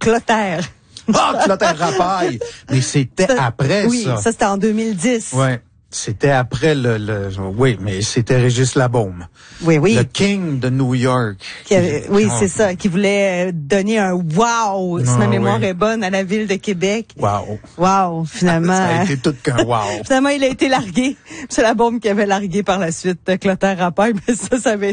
Clotaire. Ah, Clotaire Rapaille! Mais c'était après ça. Oui, ça c'était en 2010. Ouais. C'était après oui, mais c'était Régis Labaume. Oui. Le King de New York. C'est ça, qui voulait donner un wow, si ma mémoire est bonne, à la ville de Québec. Wow, finalement. Ça a été tout qu'un wow. Finalement, il a été largué. C'est Labaume qui avait largué par la suite Clotaire Rapaille, mais ça avait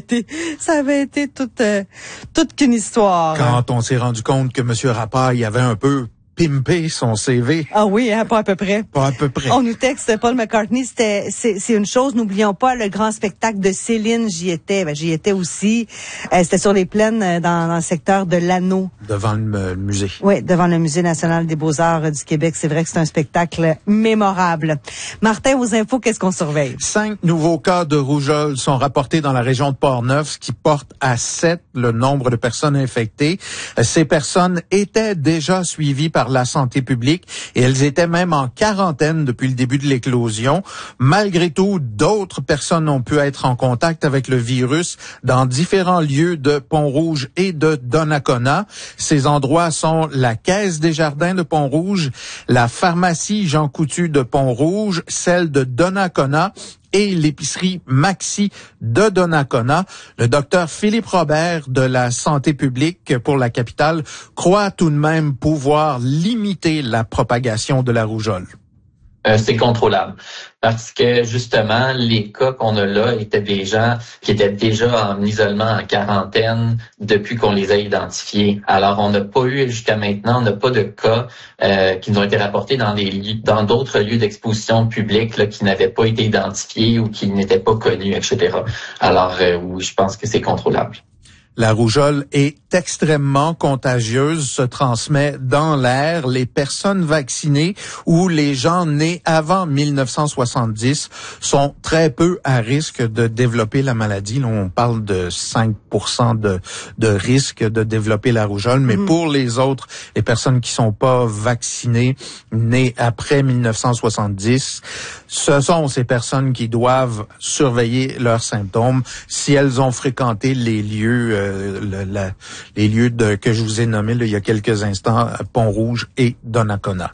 été toute qu'une histoire. Quand on s'est rendu compte que M. Rapaille avait un peu pimper son CV. Ah oui, pas à peu près. Pas à peu près. On nous texte Paul McCartney, c'est une chose, n'oublions pas le grand spectacle de Céline, j'y étais aussi. C'était sur les plaines dans le secteur de l'Anneau. Devant le musée. Oui, devant le Musée national des Beaux-Arts du Québec. C'est vrai que c'est un spectacle mémorable. Martin, aux infos, qu'est-ce qu'on surveille? 5 nouveaux cas de rougeole sont rapportés dans la région de Portneuf, ce qui porte à 7 le nombre de personnes infectées. Ces personnes étaient déjà suivies par la santé publique et elles étaient même en quarantaine depuis le début de l'éclosion. Malgré tout, d'autres personnes ont pu être en contact avec le virus dans différents lieux de Pont-Rouge et de Donnacona. Ces endroits sont la Caisse des Jardins de Pont-Rouge, la pharmacie Jean Coutu de Pont-Rouge, celle de Donnacona et l'épicerie Maxi de Donnacona. Le docteur Philippe Robert de la santé publique pour la capitale croit tout de même pouvoir limiter la propagation de la rougeole. C'est contrôlable parce que justement les cas qu'on a là étaient des gens qui étaient déjà en isolement, en quarantaine depuis qu'on les a identifiés. Alors on n'a pas eu jusqu'à maintenant, on n'a pas de cas qui nous ont été rapportés dans d'autres lieux d'exposition publique là, qui n'avaient pas été identifiés ou qui n'étaient pas connus, etc. Alors oui, je pense que c'est contrôlable. La rougeole est extrêmement contagieuse, se transmet dans l'air. Les personnes vaccinées ou les gens nés avant 1970 sont très peu à risque de développer la maladie. Là, on parle de 5% de risque de développer la rougeole. Mais pour les autres, les personnes qui sont pas vaccinées, nées après 1970, ce sont ces personnes qui doivent surveiller leurs symptômes si elles ont fréquenté les lieux les lieux que je vous ai nommés là, il y a quelques instants, Pont-Rouge et Donnacona.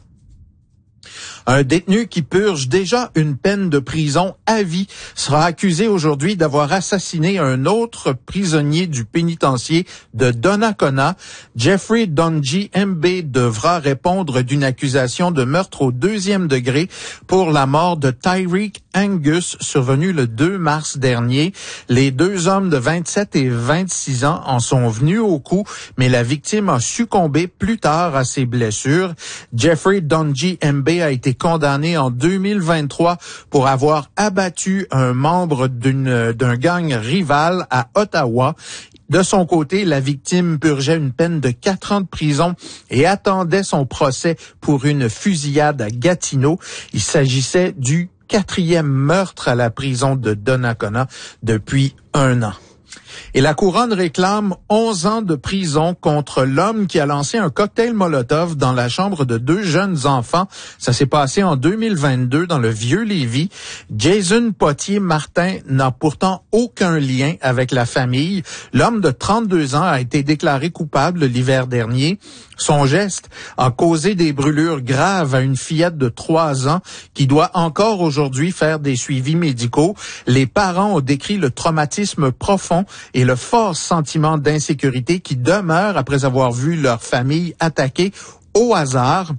Un détenu qui purge déjà une peine de prison à vie sera accusé aujourd'hui d'avoir assassiné un autre prisonnier du pénitencier de Donnacona. Jeffrey Donji Mbe devra répondre d'une accusation de meurtre au 2e degré pour la mort de Tyreek Angus, survenue le 2 mars dernier. Les deux hommes de 27 et 26 ans en sont venus au coup, mais la victime a succombé plus tard à ses blessures. Jeffrey Donji Mbe a été condamné en 2023 pour avoir abattu un membre d'un gang rival à Ottawa. De son côté, la victime purgeait une peine de 4 ans de prison et attendait son procès pour une fusillade à Gatineau. Il s'agissait du 4e meurtre à la prison de Donnacona depuis 1 an. Et la couronne réclame 11 ans de prison contre l'homme qui a lancé un cocktail Molotov dans la chambre de 2 jeunes enfants. Ça s'est passé en 2022 dans le Vieux-Lévis. Jason Potier-Martin n'a pourtant aucun lien avec la famille. L'homme de 32 ans a été déclaré coupable l'hiver dernier. Son geste a causé des brûlures graves à une fillette de 3 ans qui doit encore aujourd'hui faire des suivis médicaux. Les parents ont décrit le traumatisme profond et le fort sentiment d'insécurité qui demeure après avoir vu leur famille attaquée au hasard.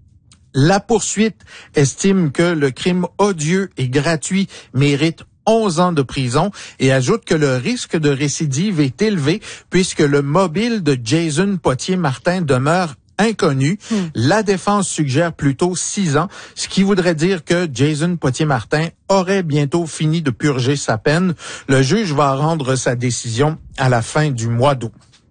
La poursuite estime que le crime odieux et gratuit mérite 11 ans de prison et ajoute que le risque de récidive est élevé puisque le mobile de Jason Potier-Martin demeure inconnu. La défense suggère plutôt 6 ans, ce qui voudrait dire que Jason Potier-Martin aurait bientôt fini de purger sa peine. Le juge va rendre sa décision à la fin du mois d'août.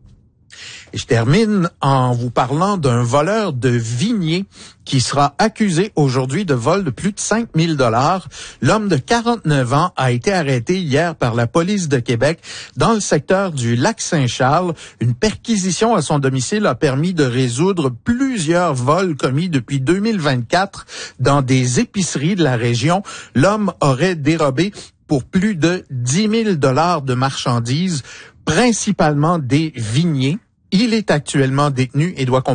Et je termine en vous parlant d'un voleur de vignes qui sera accusé aujourd'hui de vol de plus de 5 000 $. L'homme de 49 ans a été arrêté hier par la police de Québec dans le secteur du Lac-Saint-Charles. Une perquisition à son domicile a permis de résoudre plusieurs vols commis depuis 2024 dans des épiceries de la région. L'homme aurait dérobé pour plus de 10 000 $ de marchandises, principalement des vignes. Il est actuellement détenu et doit